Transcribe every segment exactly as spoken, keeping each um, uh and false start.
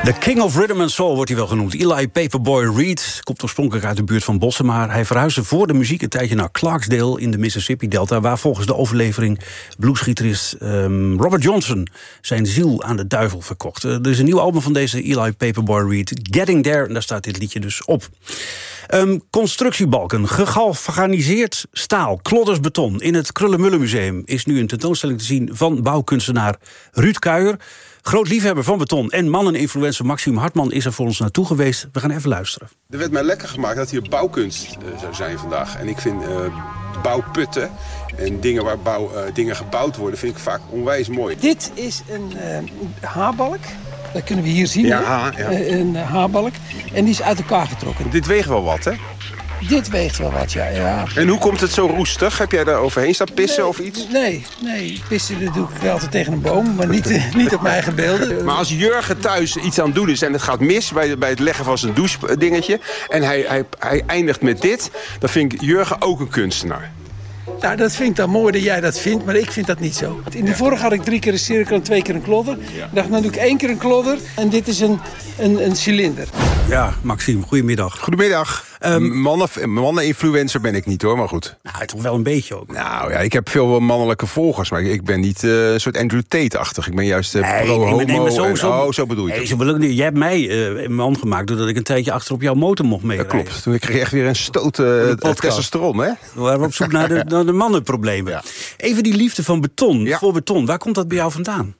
The King of Rhythm and Soul wordt hij wel genoemd. Eli Paperboy Reed komt oorspronkelijk uit de buurt van Bossen, maar hij verhuisde voor de muziek een tijdje naar Clarksdale in de Mississippi-delta, waar volgens de overlevering bluesgitarist um, Robert Johnson zijn ziel aan de duivel verkocht. Uh, er is een nieuw album van deze Eli Paperboy Reed, Getting There, en daar staat dit liedje dus op. Um, constructiebalken, gegalvaniseerd staal, klodders beton. In het Krullenmullenmuseum is nu een tentoonstelling te zien van bouwkunstenaar Ruud Kuijer. Groot liefhebber van beton en manneninfluencer Maxime Hartman is er voor ons naartoe geweest. We gaan even luisteren. Er werd mij lekker gemaakt dat hier bouwkunst uh, zou zijn vandaag. En ik vind uh, bouwputten en dingen waar bouw, uh, dingen gebouwd worden, vind ik vaak onwijs mooi. Dit is een uh, haarbalk. Dat kunnen we hier zien. Ja, ha, ja. Uh, een haarbalk. En die is uit elkaar getrokken. Dit weegt wel wat, hè? Dit weegt wel wat, ja. ja. En hoe komt het zo roestig? Heb jij daar overheen staan pissen nee, of iets? Nee, nee, pissen dat doe ik altijd tegen een boom, maar niet, uh, niet op mijn eigen beelden. Maar als Jurgen thuis iets aan het doen is en het gaat mis bij, bij het leggen van zijn douchedingetje en hij, hij, hij eindigt met dit, dan vind ik Jurgen ook een kunstenaar. Nou, dat vind ik dan mooi dat jij dat vindt, maar ik vind dat niet zo. In de vorige had ik drie keer een cirkel en twee keer een klodder. Ja. Ik dacht, nou doe ik één keer een klodder en dit is een, een, een cilinder. Ja, Maxime, goedemiddag. Goedemiddag. Um, Mannen, mannen-influencer ben ik niet hoor, maar goed. Nou, toch wel een beetje ook. Nou ja, ik heb veel mannelijke volgers, maar ik ben niet uh, een soort Andrew Tate-achtig. Ik ben juist uh, nee, pro-homo. Nee, maar zo, en, zo, oh, zo bedoel je. Nee, zo bedoel ik niet. Jij hebt mij uh, een man gemaakt doordat ik een tijdje achter op jouw motor mocht meerijden. Dat klopt. Toen kreeg ik echt weer een stoot uh, testosteron, hè? We waren op zoek naar de, naar de mannenproblemen. Ja. Even die liefde van beton, ja. voor beton. Waar komt dat bij jou vandaan?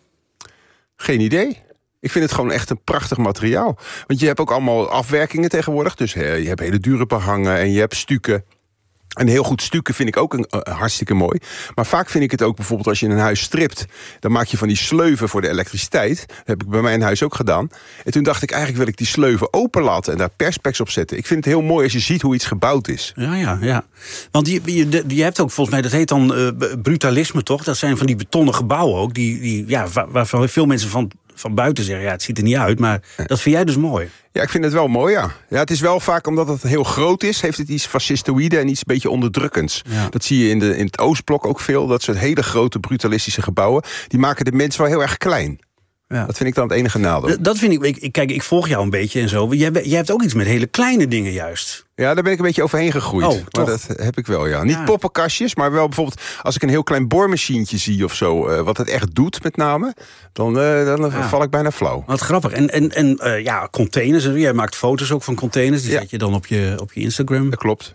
Geen idee. Ik vind het gewoon echt een prachtig materiaal. Want je hebt ook allemaal afwerkingen tegenwoordig. Dus he, je hebt hele dure behangen en je hebt stukken. En heel goed stukken vind ik ook een, uh, hartstikke mooi. Maar vaak vind ik het ook bijvoorbeeld als je een huis stript. Dan maak je van die sleuven voor de elektriciteit. Dat heb ik bij mijn huis ook gedaan. En toen dacht ik eigenlijk wil ik die sleuven open laten en daar perspex op zetten. Ik vind het heel mooi als je ziet hoe iets gebouwd is. Ja, ja, ja. Want je, je, je hebt ook volgens mij, dat heet dan uh, brutalisme toch? Dat zijn van die betonnen gebouwen ook. Die, die, ja, waarvan veel mensen van... van buiten zeggen, ja, het ziet er niet uit, maar dat vind jij dus mooi. Ja, ik vind het wel mooi, ja. Ja, het is wel vaak, omdat het heel groot is, heeft het iets fascistoïde en iets een beetje onderdrukkends. Ja. Dat zie je in, de, in het Oostblok ook veel. Dat soort hele grote brutalistische gebouwen, die maken de mensen wel heel erg klein. Ja. Dat vind ik dan het enige nadeel. Dat vind ik, ik, kijk, ik volg jou een beetje en zo. Jij, jij hebt ook iets met hele kleine dingen juist. Ja, daar ben ik een beetje overheen gegroeid. Oh, maar dat heb ik wel, ja. Niet ja. poppenkastjes, maar wel bijvoorbeeld... als ik een heel klein boormachientje zie of zo... Uh, wat het echt doet met name... dan, uh, dan ja. val ik bijna flauw. Wat grappig. En, en, en uh, ja, containers. Jij maakt foto's ook van containers. Die ja. zet je dan op je, op je Instagram. Dat klopt.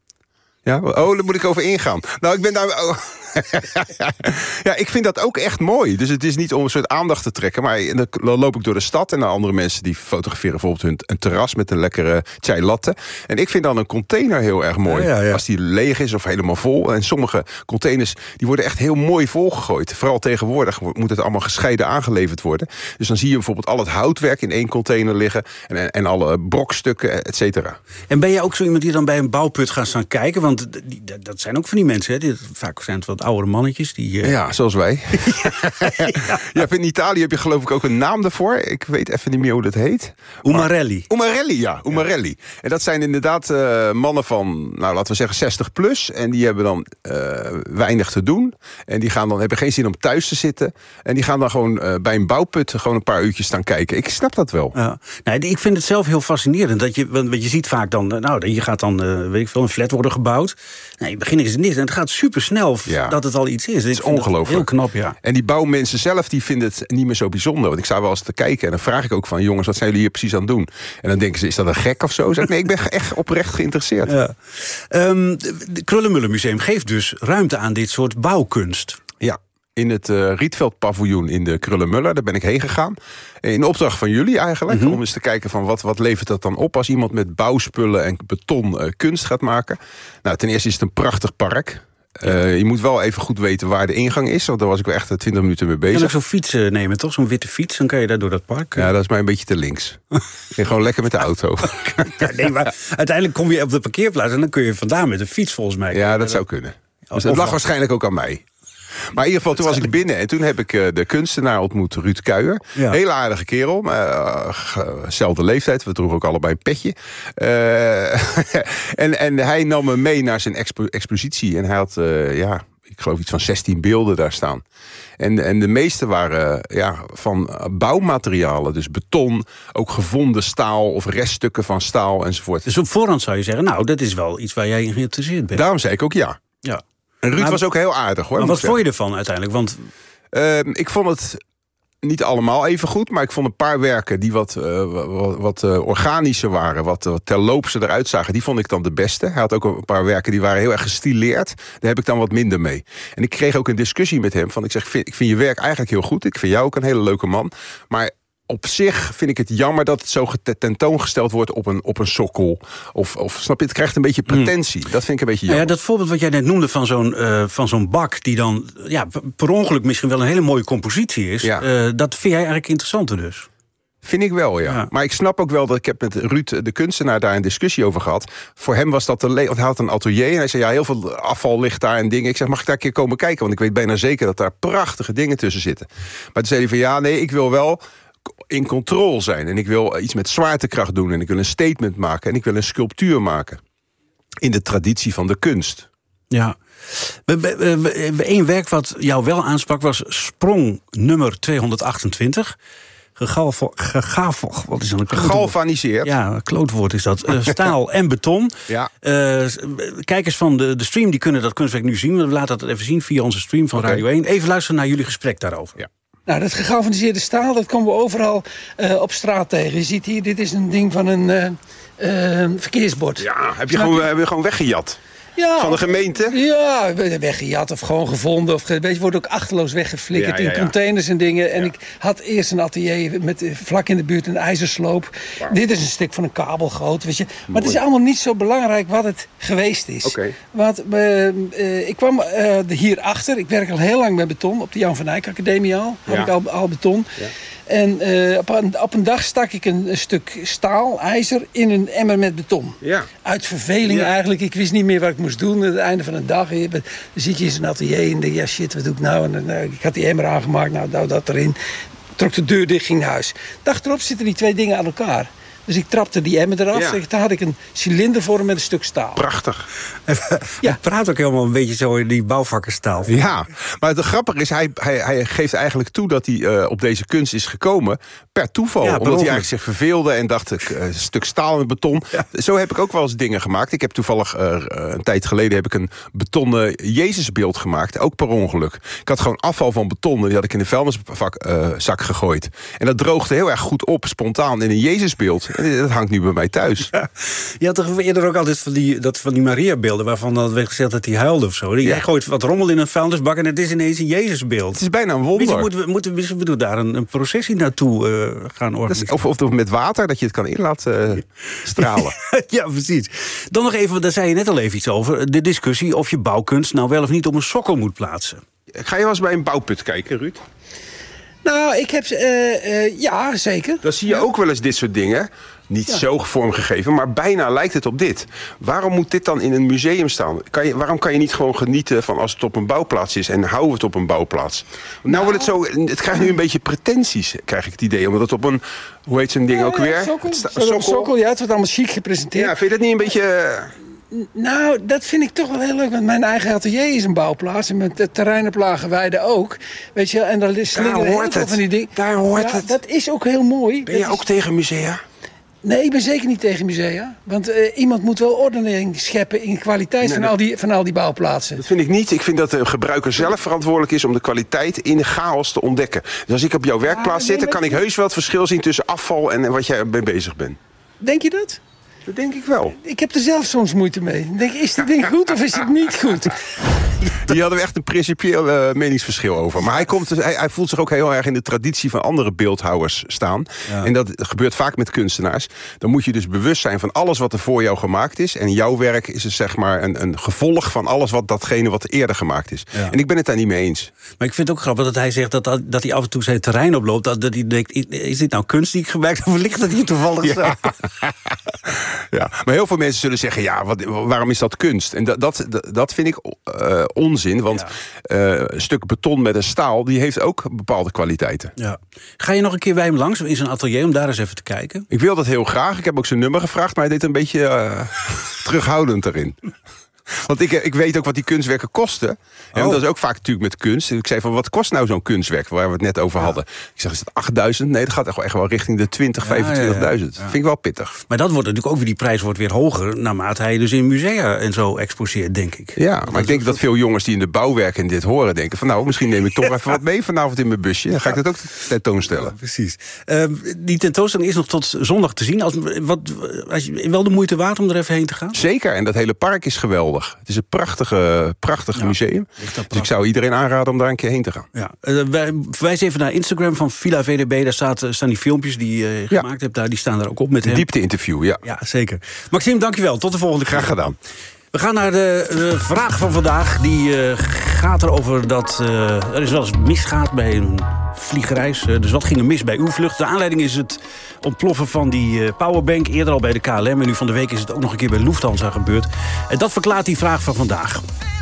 Ja? Oh, daar moet ik over ingaan. Nou, ik ben daar... Oh. Ja, ik vind dat ook echt mooi. Dus het is niet om een soort aandacht te trekken. Maar dan loop ik door de stad en dan andere mensen die fotograferen bijvoorbeeld hun een terras met een lekkere chai latte. En ik vind dan een container heel erg mooi. Ja, ja, ja. Als die leeg is of helemaal vol. En sommige containers die worden echt heel mooi volgegooid. Vooral tegenwoordig moet het allemaal gescheiden aangeleverd worden. Dus dan zie je bijvoorbeeld al het houtwerk in één container liggen. En, en alle brokstukken, et cetera. En ben jij ook zo iemand die dan bij een bouwput gaat staan kijken? Want die, dat zijn ook van die mensen, hè? Die, vaak zijn het wat oudere mannetjes. Die, uh... Ja, zoals wij. ja. Je hebt in Italië heb je geloof ik ook een naam daarvoor. Ik weet even niet meer hoe dat heet. Umarelli. Umarelli, ja. Umarelli. Ja. En dat zijn inderdaad uh, mannen van, nou laten we zeggen zestig plus. En die hebben dan uh, weinig te doen. En die gaan dan, hebben geen zin om thuis te zitten. En die gaan dan gewoon uh, bij een bouwput gewoon een paar uurtjes staan kijken. Ik snap dat wel. Ja. Nee, ik vind het zelf heel fascinerend. Dat je, want je ziet vaak dan, nou, je gaat dan, uh, weet ik veel, een flat worden gebouwd. Nee, in het begin is het niet. En het gaat super snel ja. dat het al iets is. Het is ongelooflijk. Heel knap, ja. En die bouwmensen zelf, die vinden het niet meer zo bijzonder. Want ik sta wel eens te kijken en dan vraag ik ook van... jongens, wat zijn jullie hier precies aan het doen? En dan denken ze, is dat een gek of zo? Zeg ik, nee, ik ben echt oprecht geïnteresseerd. Ja. Um, het Krullenmullenmuseum geeft dus ruimte aan dit soort bouwkunst. Ja. In het uh, Rietveld-paviljoen in de Krullenmuller. Daar ben ik heen gegaan. In opdracht van jullie eigenlijk. Mm-hmm. Om eens te kijken van wat, wat levert dat dan op... als iemand met bouwspullen en beton uh, kunst gaat maken. Nou, ten eerste is het een prachtig park. Uh, je moet wel even goed weten waar de ingang is. Want daar was ik wel echt twintig minuten mee bezig. Je kan ook zo'n fiets nemen, toch? Zo'n witte fiets. Dan kan je daar door dat park. Ja, dat is mij een beetje te links. Je gewoon lekker met de auto. Ja, nee, maar uiteindelijk kom je op de parkeerplaats... en dan kun je vandaan met de fiets volgens mij. Ja, dat zou kunnen. Dus dat lag waarschijnlijk ook aan mij. Maar in ieder geval, toen was ik binnen en toen heb ik uh, de kunstenaar ontmoet, Ruud Kuijer. Ja. Hele aardige kerel, uh, zelfde leeftijd. We droegen ook allebei een petje. Uh, en, en hij nam me mee naar zijn expo- expositie. En hij had, uh, ja, ik geloof iets van zestien beelden daar staan. En, en de meeste waren ja, van bouwmaterialen. Dus beton, ook gevonden staal of reststukken van staal enzovoort. Dus op voorhand zou je zeggen, nou, dat is wel iets waar jij in geïnteresseerd bent. Daarom zei ik ook ja. Ja. En Ruud maar, was ook heel aardig, hoor. Maar wat vond je ervan uiteindelijk? Want uh, ik vond het niet allemaal even goed, maar ik vond een paar werken die wat, uh, wat, wat uh, organischer waren, wat, wat terloopse eruit zagen, die vond ik dan de beste. Hij had ook een paar werken die waren heel erg gestileerd. Daar heb ik dan wat minder mee. En ik kreeg ook een discussie met hem van, ik zeg, ik vind, ik vind je werk eigenlijk heel goed. Ik vind jou ook een hele leuke man. Maar op zich vind ik het jammer dat het zo tentoongesteld wordt op een, op een sokkel. Of, of snap je, het krijgt een beetje pretentie. Mm. Dat vind ik een beetje jammer. Nou ja, dat voorbeeld wat jij net noemde van zo'n, uh, van zo'n bak die dan ja, per ongeluk misschien wel een hele mooie compositie is. Ja. Uh, dat vind jij eigenlijk interessanter dus? Vind ik wel, ja. ja. Maar ik snap ook wel dat ik heb met Ruud, de kunstenaar, daar een discussie over gehad. Voor hem was dat de le- want hij had een atelier en hij zei, ja, heel veel afval ligt daar en dingen. Ik zeg, mag ik daar een keer komen kijken? Want ik weet bijna zeker dat daar prachtige dingen tussen zitten. Maar toen zei hij van, ja, nee, ik wil wel in controle zijn. En ik wil iets met zwaartekracht doen. En ik wil een statement maken. En ik wil een sculptuur maken. In de traditie van de kunst. Ja. Eén werk wat jou wel aansprak was Sprong nummer tweehonderdachtentwintig. Gegafel, gegafel, wat is dan een gegalvaniseerd. Ja, klootwoord is dat. Uh, staal en beton. Ja. Uh, kijkers van de, de stream die kunnen dat kunstwerk nu zien. We laten dat even zien via onze stream van okay. Radio één. Even luisteren naar jullie gesprek daarover. Ja. Nou, dat gegalvaniseerde staal, dat komen we overal uh, op straat tegen. Je ziet hier, dit is een ding van een uh, uh, verkeersbord. Ja, heb je, gewoon, heb je gewoon weggejat? Ja, van de gemeente? Ja, weggejat of gewoon gevonden. Of, weet je, wordt ook achterloos weggeflikkerd ja, ja, ja. in containers en dingen. En ja. ik had eerst een atelier met vlak in de buurt een ijzersloop. Wow. Dit is een stuk van een kabelgoot, weet je. Maar Mooi. Het is allemaal niet zo belangrijk wat het geweest is. Okay. Want uh, uh, ik kwam uh, hierachter. Ik werk al heel lang met beton. Op de Jan van Eyck Academie al. Ja. Had ik al, al beton. Ja. En uh, op, een, op een dag stak ik een, een stuk staal, ijzer, in een emmer met beton. Ja. Uit verveling ja. eigenlijk. Ik wist niet meer wat ik moest doen. Aan het einde van de dag. Dan zit je in zo'n atelier en denk ja shit, wat doe ik nou? En dan, uh, ik had die emmer aangemaakt, nou, nou dat erin. Trok de deur dicht, ging naar huis. Dag erop zitten die twee dingen aan elkaar. Dus ik trapte die emmer eraf. Ja. Daar had ik een cilindervorm met een stuk staal. Prachtig. Ja. Het praat ook helemaal een beetje zo in die bouwvakkerstaal. Ja, maar het grappige is, hij, hij, hij geeft eigenlijk toe dat hij uh, op deze kunst is gekomen per toeval. Ja, omdat hij eigenlijk zich verveelde en dacht, uh, een stuk staal en beton. Ja. Zo heb ik ook wel eens dingen gemaakt. Ik heb toevallig, uh, een tijd geleden heb ik een betonnen Jezusbeeld gemaakt. Ook per ongeluk. Ik had gewoon afval van beton en die had ik in de vuilniszak uh, gegooid. En dat droogde heel erg goed op, spontaan, in een Jezusbeeld. Dat hangt nu bij mij thuis. Ja. Je had toch eerder ook altijd van die, dat van die Maria-beelden waarvan dan werd gezegd dat hij huilde of zo. Jij ja. gooit wat rommel in een vuilnisbak en het is ineens een Jezusbeeld. Het is bijna een wonder. Misschien moeten we, moeten we, moeten we daar een, een processie naartoe uh, gaan organiseren. Of, of met water, dat je het kan in laten uh, stralen. Ja, precies. Dan nog even, daar zei je net al even iets over. De discussie of je bouwkunst nou wel of niet op een sokkel moet plaatsen. Ga je wel eens bij een bouwput kijken, Ruud? Nou, ik heb... Uh, uh, ja, zeker. Dan zie je ja. ook wel eens dit soort dingen. Niet ja. zo vormgegeven, maar bijna lijkt het op dit. Waarom moet dit dan in een museum staan? Kan je, waarom kan je niet gewoon genieten van als het op een bouwplaats is en hou het op een bouwplaats? Nou, nou wordt het zo, het krijgt nu een beetje pretenties, krijg ik het idee. Omdat het op een, hoe heet zo'n ding ja, ook ja, weer? Sokkel. Sta, sokkel. sokkel. Ja, het wordt allemaal chic gepresenteerd. Ja, vind je dat niet een beetje... Nou, dat vind ik toch wel heel leuk. Want mijn eigen atelier is een bouwplaats. En met de terrein op Lageweide ook. Weet je, en daar slingeren heel veel van die dingen. Daar hoort ja, het. Dat is ook heel mooi. Ben je dat ook is... tegen musea? Nee, ik ben zeker niet tegen musea. Want uh, iemand moet wel ordening scheppen in de kwaliteit nee, van, dat... al die, van al die bouwplaatsen. Dat vind ik niet. Ik vind dat de gebruiker zelf verantwoordelijk is om de kwaliteit in de chaos te ontdekken. Dus als ik op jouw werkplaats ah, zit, dan kan ik heus wel het verschil zien tussen afval en wat jij mee bezig bent. Denk je dat? Dat denk ik wel. Ik heb er zelf soms moeite mee. Ik denk, is dit ding goed of is het niet goed? Hier hadden we echt een principieel uh, meningsverschil over. Maar hij, komt, hij, hij voelt zich ook heel erg in de traditie van andere beeldhouwers staan. Ja. En dat gebeurt vaak met kunstenaars. Dan moet je dus bewust zijn van alles wat er voor jou gemaakt is. En jouw werk is dus zeg maar een, een gevolg van alles wat datgene wat eerder gemaakt is. Ja. En ik ben het daar niet mee eens. Maar ik vind het ook grappig dat hij zegt dat, dat, dat hij af en toe zijn terrein oploopt. Dat, dat hij denkt, is dit nou kunst die ik gebruik? Of ligt dat hier toevallig zo? Ja. Ja, maar heel veel mensen zullen zeggen, ja, wat, waarom is dat kunst? En dat, dat, dat vind ik uh, onzin, want ja. uh, een stuk beton met een staal, die heeft ook bepaalde kwaliteiten. Ja. Ga je nog een keer bij hem langs in zijn atelier om daar eens even te kijken? Ik wil dat heel graag. Ik heb ook zijn nummer gevraagd, maar hij deed een beetje uh, terughoudend erin. Want ik, ik weet ook wat die kunstwerken kosten. En Oh. dat is ook vaak natuurlijk met kunst. Ik zei van, wat kost nou zo'n kunstwerk waar we het net over hadden? Ik zeg, is het achtduizend? Nee, dat gaat echt wel, echt wel richting de twintig, Ja, vijfentwintigduizend. ja, ja. Vind ik wel pittig. Maar dat wordt natuurlijk ook weer, die prijs wordt weer hoger... naarmate hij dus in musea en zo exposeert, denk ik. Ja, maar ik denk dat veel jongens die in de bouw werken en dit horen... denken van, nou, misschien neem ik toch even wat mee vanavond in mijn busje. Dan ga ik dat ook tentoonstellen. Ja, precies. Uh, die tentoonstelling is nog tot zondag te zien. Als, wat, als je, wel de moeite waard om er even heen te gaan? Zeker, en dat hele park is geweldig. Het is een prachtige, prachtige Ja, museum. Dus ik zou iedereen aanraden om daar een keer heen te gaan. Ja. Uh, wij verwijs even naar Instagram van Villa V D B. Daar staat, staan die filmpjes die je uh, Ja. gemaakt hebt. Daar, die staan daar ook op met hem. Diepte-interview, ja. Ja, zeker. Maxime, dankjewel. Tot de volgende keer. Graag gedaan. We gaan naar de, de vraag van vandaag. Die uh, gaat erover dat uh, er is wel eens misgaat bij een vliegreis. Uh, dus wat ging er mis bij uw vlucht? De aanleiding is het ontploffen van die uh, powerbank. Eerder al bij de K L M. En nu van de week is het ook nog een keer bij Lufthansa gebeurd. En dat verklaart die vraag van vandaag.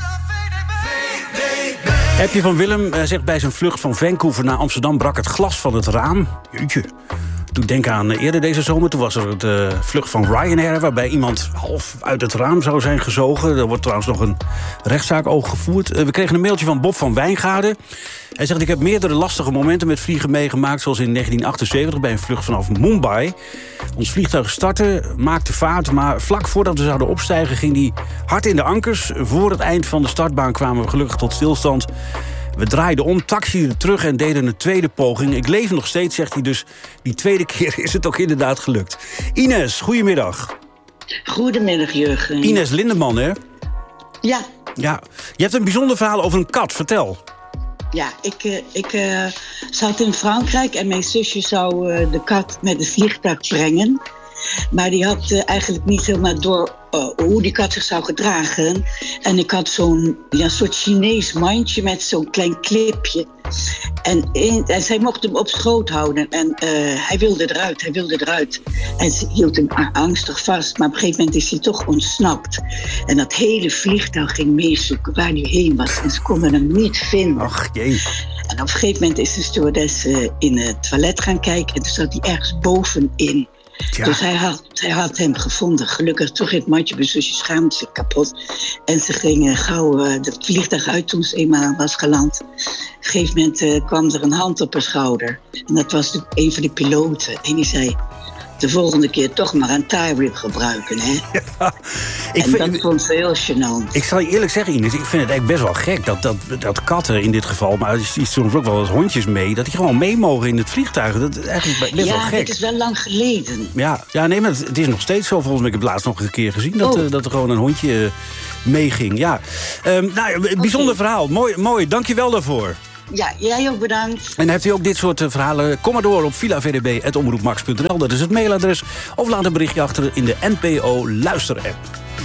Appje van Willem uh, zegt bij zijn vlucht van Vancouver naar Amsterdam brak het glas van het raam. Jeetje. Toen denk aan uh, eerder deze zomer. Toen was er de vlucht van Ryanair, waarbij iemand half uit het raam zou zijn gezogen. Er wordt trouwens nog een rechtszaak over gevoerd. Uh, we kregen een mailtje van Bob van Wijngaarden. Hij zegt, ik heb meerdere lastige momenten met vliegen meegemaakt... zoals in negentien achtenzeventig bij een vlucht vanaf Mumbai. Ons vliegtuig startte, maakte vaart... maar vlak voordat we zouden opstijgen ging die hard in de ankers. Voor het eind van de startbaan kwamen we gelukkig tot stilstand. We draaiden om, taxieden terug en deden een tweede poging. Ik leef nog steeds, zegt hij, dus die tweede keer is het ook inderdaad gelukt. Ines, goedemiddag. Goedemiddag, Jurgen. Ines Lindeman, hè? Ja, Ja. Je hebt een bijzonder verhaal over een kat, vertel. ja ik, uh, ik uh, zat in Frankrijk en mijn zusje zou uh, de kat met het vliegtuig brengen. Maar die had uh, eigenlijk niet helemaal door uh, hoe die kat zich zou gedragen. En ik had zo'n ja, soort Chinees mandje met zo'n klein clipje. En, in, en zij mocht hem op schoot houden. En uh, hij wilde eruit, hij wilde eruit. En ze hield hem angstig vast. Maar op een gegeven moment is hij toch ontsnapt. En dat hele vliegtuig ging meezoeken waar hij heen was. En ze konden hem niet vinden. Ach, jee. En op een gegeven moment is de stewardess uh, in het toilet gaan kijken. En toen zat hij ergens bovenin. Tja. Dus hij had, hij had hem gevonden. Gelukkig toch in het mandje. Mijn zusje schaamde zich kapot. En ze gingen gauw uh, het vliegtuig uit toen ze eenmaal was geland. Op een gegeven moment uh, kwam er een hand op haar schouder. En dat was de, een van de piloten. En die zei, de volgende keer toch maar een tie rib gebruiken, hè? Ja, ik en vind, dat vond ze heel gênant. Ik zal je eerlijk zeggen, Ines, ik vind het eigenlijk best wel gek... dat, dat, dat katten in dit geval, maar er is soms ook wel eens hondjes mee... dat die gewoon mee mogen in het vliegtuig. Dat is eigenlijk best wel Ja, gek. dit is wel lang geleden. Ja, ja, nee, maar het, het is nog steeds zo. Volgens mij, ik heb het laatst nog een keer gezien... dat, Oh. uh, dat er gewoon een hondje uh, meeging. Ja. Um, nou, een bijzonder Okay. verhaal. Mooi, mooi, dank je wel daarvoor. Ja, jij ook bedankt. En heeft u ook dit soort uh, verhalen? Kom maar door op villa v d b punt omroep max punt n l. Dat is het mailadres. Of laat een berichtje achter in de N P O Luister-app.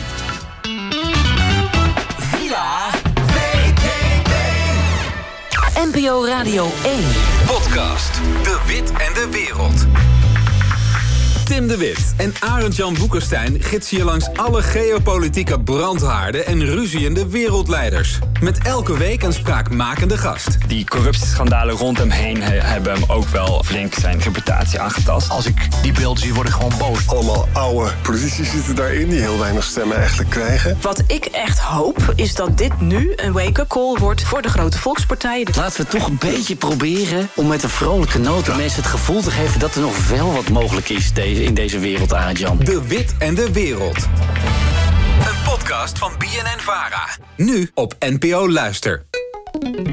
Villa V D B. N P O Radio één. Podcast De Wit en de Wereld. Tim de Wit en Arend-Jan Boekenstein gidsen je langs alle geopolitieke brandhaarden en ruziende wereldleiders. Met elke week een spraakmakende gast. Die corruptieschandalen rond hem heen he- hebben hem ook wel flink zijn reputatie aangetast. Als ik die beelden zie, word ik gewoon boos. Allemaal oude politici zitten daarin die heel weinig stemmen eigenlijk krijgen. Wat ik echt hoop, is dat dit nu een wake-up call wordt voor de grote volkspartijen. Laten we toch een beetje proberen om met een vrolijke noot de mensen het gevoel te geven dat er nog wel wat mogelijk is deze, in deze wereld, Arend-Jan. De Wit en de Wereld. Een podcast van B N N-Vara. Nu op N P O Luister.